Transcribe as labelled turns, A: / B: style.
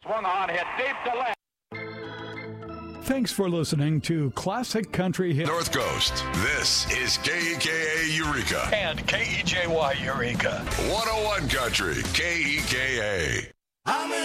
A: swung on, hit deep to left.
B: Thanks for listening to Classic Country Hit
C: North Coast. This is KEKA Eureka.
D: And KEJY Eureka.
C: 101 Country, KEKA.